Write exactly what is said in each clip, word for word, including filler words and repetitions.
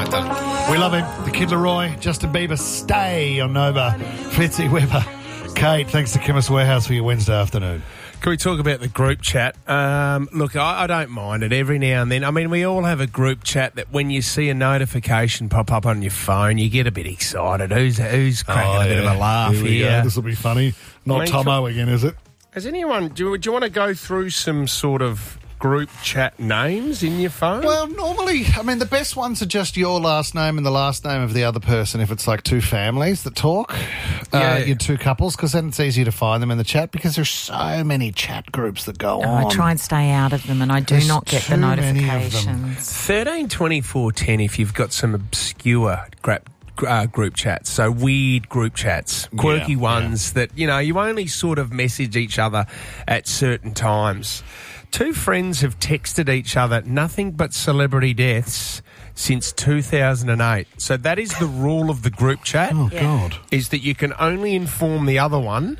We love him. The Kid Laroi, Justin Bieber, Stay on Nova. Fitzy, Weber, Kate, thanks to Chemist Warehouse for your Wednesday afternoon. Can we talk about the group chat? Um, look, I, I don't mind it every now and then. I mean, we all have a group chat that when you see a notification pop up on your phone, you get a bit excited. Who's who's cracking Oh, a bit yeah. of a laugh Here we here? go. This will be funny. Not I mean, Tomo again, is it? Has anyone, do, you- do you want to go through some sort of group chat names in your phone? Well, normally, I mean, the best ones are just your last name and the last name of the other person if it's like two families that talk, Yeah. uh, your two couples, because then it's easier to find them in the chat because there's so many chat groups that go No, on. I try and stay out of them, and I do There's not get the too many of them. notifications. thirteen twenty-four ten if you've got some obscure gra- uh, group chats, so weird group chats, quirky Yeah, ones that, you know, you only sort of message each other at certain times. Two friends have texted each other nothing but celebrity deaths since two thousand eight. So that is the rule of the group chat, Oh, Yeah. God. is that you can only inform the other one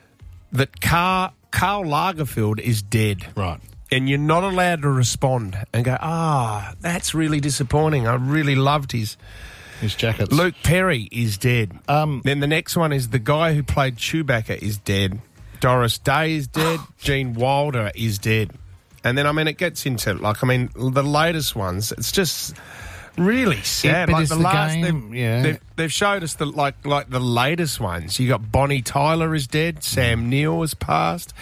that Car- Karl Lagerfeld is dead. Right. And you're not allowed to respond and go, ah, that's really disappointing. I really loved his... His jackets. Luke Perry is dead. Um, then the next one is the guy who played Chewbacca is dead. Doris Day is dead. Gene Wilder is dead. And then, I mean, it gets into, like, I mean, the latest ones, it's just really sad. but like it's the the last, game, they've, yeah. they've, they've showed us the like like the latest ones. You got Bonnie Tyler is dead. Sam Neill has passed.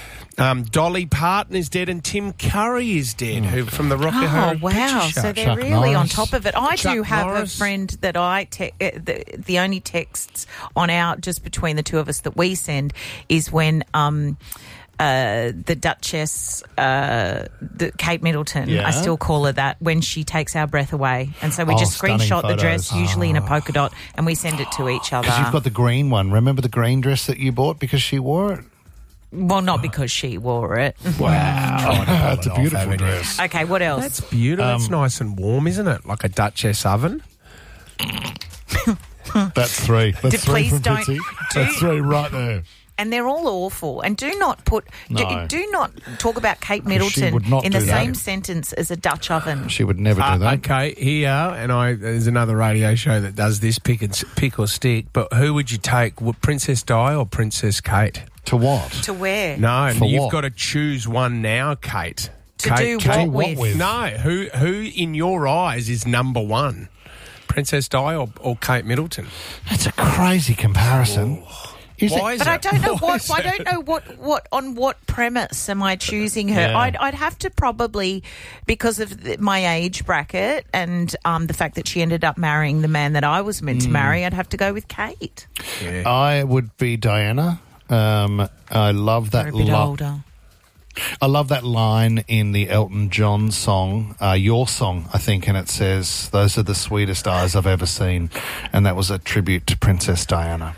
Um, Dolly Parton is dead, and Tim Curry is dead, who from the Rocky Oh, Horror wow. Picture Show. So they're Chuck really on Norris. top of it. I Chuck do have Norris. a friend that I, te- uh, the, the only texts on our, just between the two of us that we send is when um, uh, the Duchess, uh, the Kate Middleton, Yeah. I still call her that, when she takes our breath away. And so we Oh, just stunning screenshot the photos. dress, usually in a polka dot, and we send it to each other. Because you've got the green one. Remember the green dress that you bought because she wore it? Well, not because she wore it. Wow. That's a beautiful haven't you? dress. Okay, what else? That's beautiful. That's nice and warm, isn't it? Like a Duchess oven. That's three. That's D- three please from don't- Fitzy. do- That's three right there. And they're all awful. And do not put, No. do, do not talk about Kate she Middleton would not in the do that. same sentence as a Dutch oven. She would never do Uh, that. okay, here, and I there's another radio show that does this, pick, and, s- pick or stick, but who would you take, Would Princess Di or Princess Kate? To what? To wear. No, For you've what? got to choose one now, Kate. To Kate, do Kate, what with? with? No, who who in your eyes is number one? Princess Di or, or Kate Middleton? That's a crazy comparison. Is Why it? is But I it? don't know Why what is I it? don't know what, what on what premise am I choosing her. Yeah. I'd, I'd have to probably, because of the, my age bracket and um, the fact that she ended up marrying the man that I was meant to marry, I'd have to go with Kate. Yeah. I would be Diana. Um, I love that. They're a bit li- older. I love that line in the Elton John song, uh, Your Song, I think, and it says, "Those are the sweetest eyes I've ever seen," and that was a tribute to Princess Diana.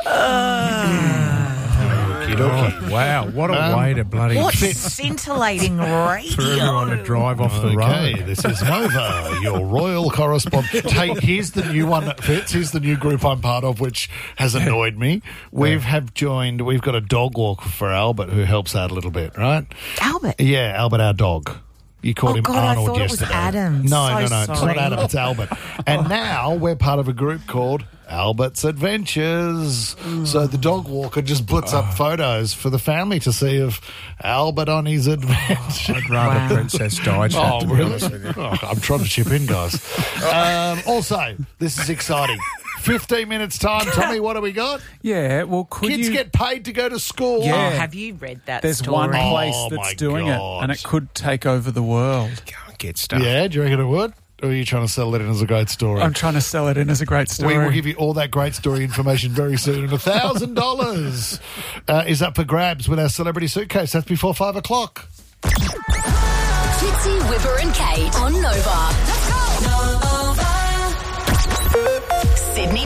Oh, wow, what a Um, way to bloody What fit scintillating for everyone to radio. drive off the Okay, road. this is Nova, your royal correspondent. Hey, here's the new one that fits. Here's the new group I'm part of, which has annoyed me. We've have joined. We've got a dog walker for Albert who helps out a little bit, right? Albert. Yeah, Albert, our dog. You called Oh, him God, I Arnold thought it was yesterday. Adam. No, So no, no, it's sorry. not Adam. It's Albert. And now we're part of a group called Albert's Adventures. So the dog walker just puts up photos for the family to see of Albert on his adventure. I'd rather Wow. Princess Di chat, Oh, to be really? honest with you. Oh, I'm trying to chip in, guys. Um, also, this is exciting. fifteen minutes time. Tommy, what do we got? Yeah, well, could Kids you... get paid to go to school. Yeah. Oh, have you read that There's story? one place Oh, my that's doing God. it, and it could take over the world. Go and get stuff. Yeah, do you reckon it would? Or are you trying to sell it in as a great story? I'm trying to sell it in as a great story. We will give you all that great story information very soon. And one thousand dollars uh, is up for grabs with our celebrity suitcase. That's before five o'clock. Fitzy, Whipper and Kate on Nova. Let's go! Nova. Sydney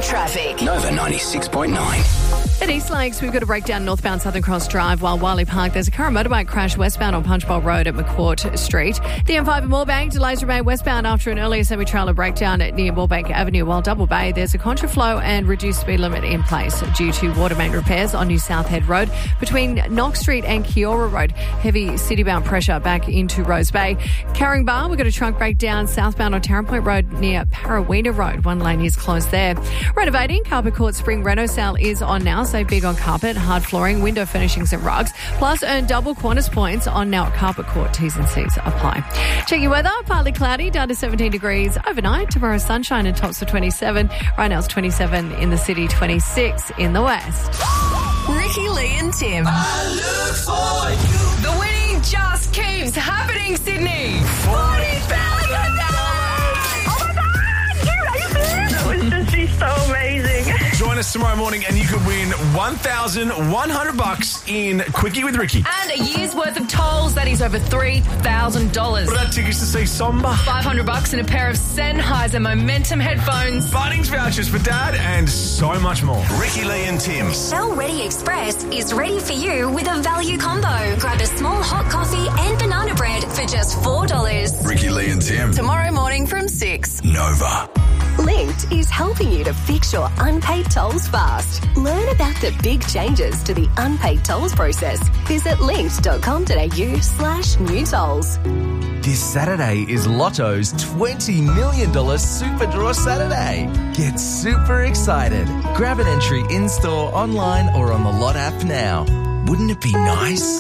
traffic. Nova ninety-six point nine. At East Lakes, we've got a breakdown northbound Southern Cross Drive, while Wiley Park, there's a car and motorbike crash westbound on Punchbowl Road at McCourt Street. The M five at Moorebank, delays remain westbound after an earlier semi-trailer breakdown at near Moorebank Avenue, while Double Bay, there's a contraflow and reduced speed limit in place due to water main repairs on New South Head Road. Between Knox Street and Kiora Road, heavy citybound pressure back into Rose Bay. Carringbar, we've got a trunk breakdown southbound on Tarrant Point Road near Parawina Road. One lane is closed there. Renovating, Carpet Court Spring Reno sale is on now. Save big on carpet, hard flooring, window furnishings and rugs. Plus earn double Qantas points on now at Carpet Court. T's and C's apply. Check your weather. Partly cloudy, down to seventeen degrees overnight. Tomorrow sunshine and tops of twenty-seven. Right now it's twenty-seven in the city, twenty-six in the west. Ricky, Lee and Tim. I look for you. The winning just keeps happening, Sydney. forty thousand dollars! Oh my God! You ready for this? That would just be so amazing. Join us tomorrow morning and you could win one thousand one hundred bucks in Quickie with Ricky. And a year's worth of tolls, that is over three thousand dollars. What about tickets to see Somba? five hundred bucks and a pair of Sennheiser Momentum headphones. Bunnings vouchers for Dad and so much more. Ricky, Lee and Tim. Shell Ready Express is ready for you with a value combo. Grab a small hot coffee and banana bread for just four dollars. Ricky, Lee and Tim. Tomorrow morning from six. Nova. Linked is helping you to fix your unpaid tolls fast. Learn about the big changes to the unpaid tolls process. Visit linked.com.au slash new tolls. This Saturday is Lotto's twenty million dollars Super Draw Saturday. Get super excited. Grab an entry in-store, online or on the Lot app now. Wouldn't it be nice?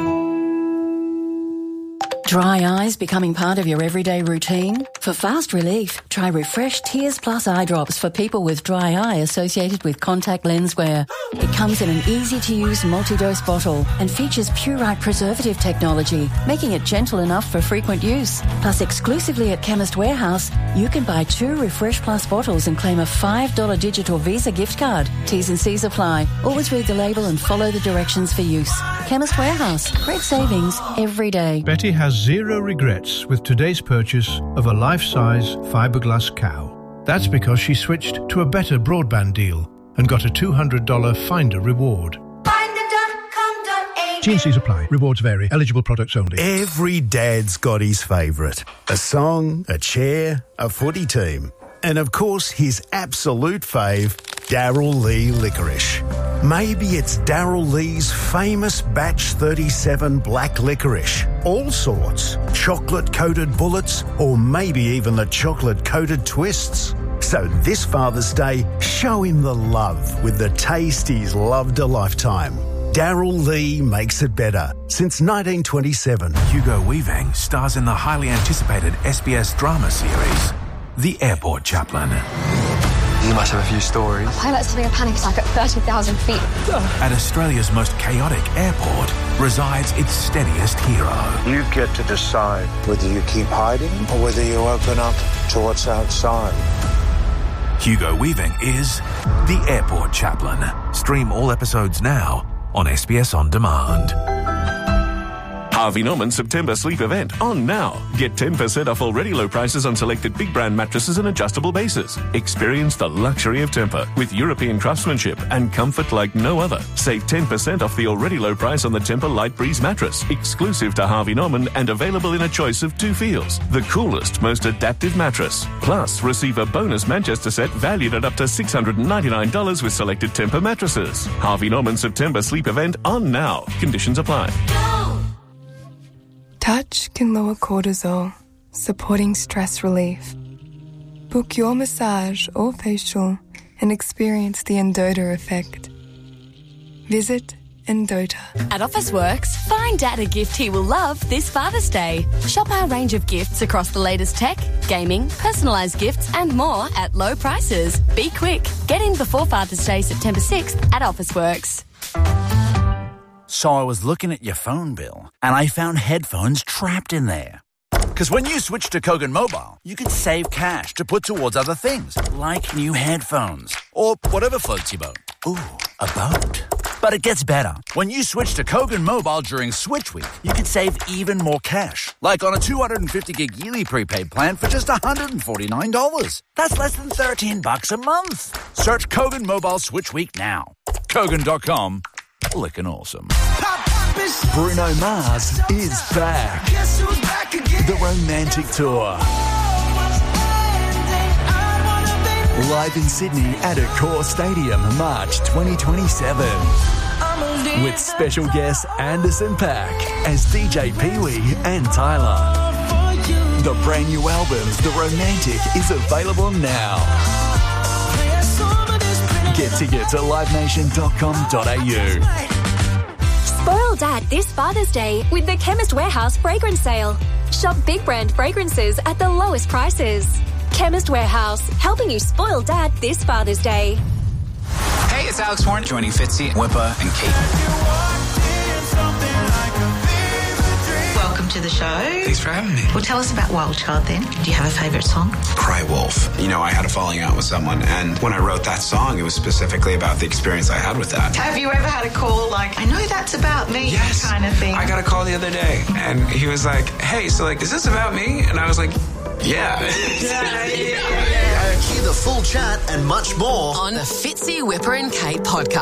Dry eyes becoming part of your everyday routine? For fast relief, try Refresh Tears Plus eye drops for people with dry eye associated with contact lens wear. It comes in an easy-to-use multi-dose bottle and features Purite preservative technology, making it gentle enough for frequent use. Plus, exclusively at Chemist Warehouse, you can buy two Refresh Plus bottles and claim a five dollars digital Visa gift card. T's and C's apply. Always read the label and follow the directions for use. Chemist Warehouse. Great savings every day. Betty has zero regrets with today's purchase of a life-size fiberglass cow. That's because she switched to a better broadband deal and got a two hundred dollars Finder reward. T and C's apply. Rewards vary. Eligible products only. Every dad's got his favourite. A song, a chair, a footy team. And of course, his absolute fave, Daryl Lee Licorice. Maybe it's Daryl Lee's famous Batch thirty-seven black licorice. All sorts. Chocolate-coated bullets, or maybe even the chocolate-coated twists. So this Father's Day, show him the love with the taste he's loved a lifetime. Daryl Lee makes it better since nineteen twenty-seven. Hugo Weaving stars in the highly anticipated S B S drama series, The Airport Chaplain. You must have a few stories. A pilot's having a panic attack at thirty thousand feet. At Australia's most chaotic airport resides its steadiest hero. You get to decide whether you keep hiding or whether you open up to what's outside. Hugo Weaving is The Airport Chaplain. Stream all episodes now on S B S On Demand. Harvey Norman September Sleep Event on now. Get ten percent off already low prices on selected big brand mattresses and adjustable bases. Experience the luxury of Tempur with European craftsmanship and comfort like no other. Save ten percent off the already low price on the Tempur Light Breeze mattress, exclusive to Harvey Norman and available in a choice of two feels. The coolest, most adaptive mattress. Plus, receive a bonus Manchester set valued at up to six hundred ninety-nine dollars with selected Tempur mattresses. Harvey Norman September Sleep Event on now. Conditions apply. Touch can lower cortisol, supporting stress relief. Book your massage or facial and experience the Endota effect. Visit Endota. At Officeworks, find Dad a gift he will love this Father's Day. Shop our range of gifts across the latest tech, gaming, personalised gifts and more at low prices. Be quick. Get in before Father's Day, September sixth at Officeworks. So I was looking at your phone bill and I found headphones trapped in there. Because when you switch to Kogan Mobile, you can save cash to put towards other things, like new headphones or whatever floats your boat. Ooh, a boat. But it gets better. When you switch to Kogan Mobile during Switch Week, you can save even more cash. Like on a two hundred fifty gig yearly prepaid plan for just one hundred forty-nine dollars. That's less than thirteen bucks a month. Search Kogan Mobile Switch Week now. Kogan dot com. Lickin' awesome. Bruno Mars is back. The Romantic Tour. Live in Sydney at Accor Stadium, March twenty twenty-seven. With special guests Anderson .Paak as D J Pee-wee and Tyler. The brand new album, The Romantic, is available now. Get tickets at live nation dot com dot a u. Spoil Dad this Father's Day with the Chemist Warehouse fragrance sale. Shop big brand fragrances at the lowest prices. Chemist Warehouse, helping you spoil Dad this Father's Day. Hey, it's Alex Warren joining Fitzy, Whipper, and Kate. Welcome to the show. Thanks for having me. Well, tell us about Wild Child then. Do you have a favourite song? Cry Wolf. You know, I had a falling out with someone, and when I wrote that song, it was specifically about the experience I had with that. Have you ever had a call like, I know that's about me, Yes. kind of thing? I got a call the other day, and he was like, hey, so like, is this about me? And I was like, yeah. yeah, yeah, yeah, yeah. Hear the full chat and much more on the Fitzy, Whipper and Kate podcast.